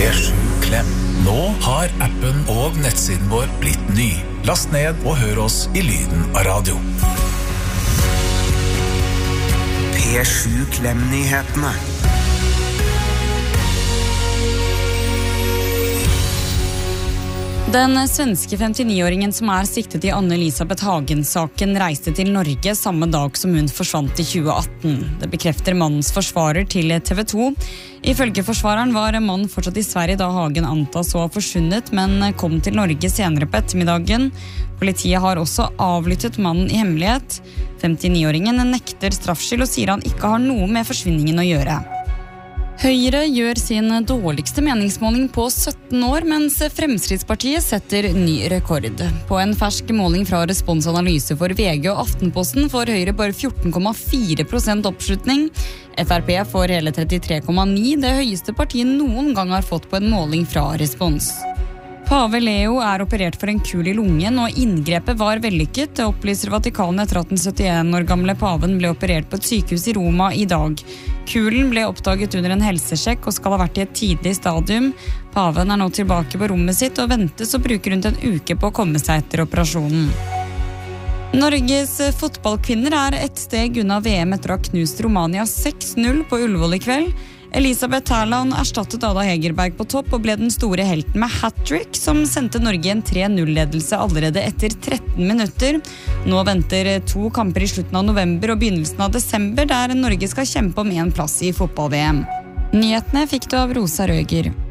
P7 Klem. Nå har appen og nettsiden vår blitt ny. Last ned og hør oss i lyden av radio. P7 Klem-nyhetene. Den svenske 59-åringen som siktet i Anne-Elisabeth Hagen-saken reiste til Norge samme dag som hun forsvant i 2018. Det bekrefter mannens forsvarer til TV 2. Ifølge forsvareren var mannen fortsatt i Sverige da Hagen antas å ha forsvunnet, men kom til Norge senere på ettermiddagen. Politiet har også avlyttet mannen i hemmelighet. 59-åringen nekter straffskyld og sier han ikke har noe med forsvinningen å gjøre. Høyre gjør sin dårligste meningsmåling på 17 år, mens Fremskrittspartiet setter ny rekord. På en fersk måling fra responsanalyse for VG og Aftenposten får Høyre bare 14,4% oppslutning. FrP får hele 33,9%, det høyeste partiet noen gang har fått på en måling fra Respons. Pave Leo operert for en kul i lungen, og inngrepet var vellykket. Det opplyser Vatikanet etter at den 71 år gamle paven ble operert på et sykehus i Roma i dag. Kulen ble oppdaget under en helsesjekk og skal ha vært i et tidlig stadium. Paven nå tilbake på rommet sitt og ventes å bruke rundt en uke på å komme seg etter operasjonen. Norges fotballkvinner et steg unna VM etter å ha knust Romania 6-0 på Ullevål i kveld. Elisabeth Haaland erstattet Ada Hegerberg på topp og ble den store helten med hat-trick, som sendte Norge en 3-0-ledelse allerede etter 13 minutter. Nå venter 2 kamper i slutten av november og begynnelsen av desember, der Norge skal kjempe om en plass i fotball-VM. Nyhetene fikk du av Rosa Røger.